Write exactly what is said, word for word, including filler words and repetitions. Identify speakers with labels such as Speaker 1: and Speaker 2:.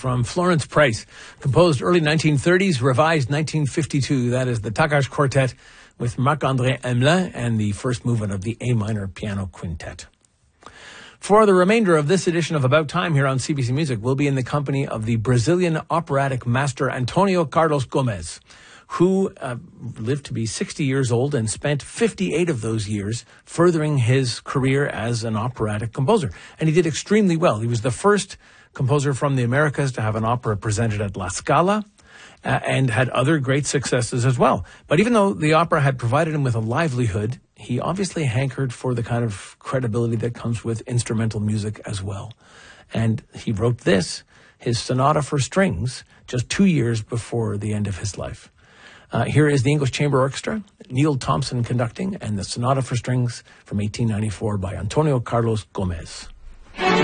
Speaker 1: from Florence Price, composed early nineteen thirties, revised nineteen fifty-two. That is the Takács Quartet with Marc-André Hamelin and the first movement of the A minor piano quintet. For the remainder of this edition of About Time here on C B C Music, we'll be in the company of the Brazilian operatic master Antonio Carlos Gomes, who uh, lived to be sixty years old and spent fifty-eight of those years furthering his career as an operatic composer. And he did extremely well. He was the first composer from the Americas to have an opera presented at La Scala, uh, and had other great successes as well. But even though the opera had provided him with a livelihood, he obviously hankered for the kind of credibility that comes with instrumental music as well. And he wrote this, his sonata for strings, just two years before the end of his life. Uh, here is the English Chamber Orchestra, Neil Thompson conducting, and the Sonata for Strings from eighteen ninety-four by Antonio Carlos Gomes.